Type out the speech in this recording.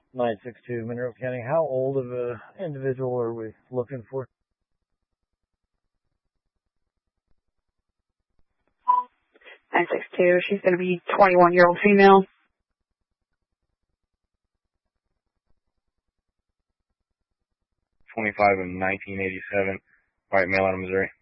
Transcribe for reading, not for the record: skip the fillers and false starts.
962 Monroe County. How old of a individual are we looking for? 962. She's going to be 21-year-old female. 25 in 1987. White male out of Missouri.